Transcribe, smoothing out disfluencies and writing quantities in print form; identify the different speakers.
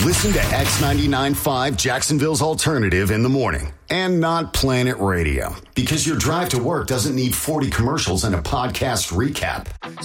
Speaker 1: Listen to X99.5 Jacksonville's Alternative in the morning and not Planet Radio, because your drive to work doesn't need 40 commercials and a podcast recap.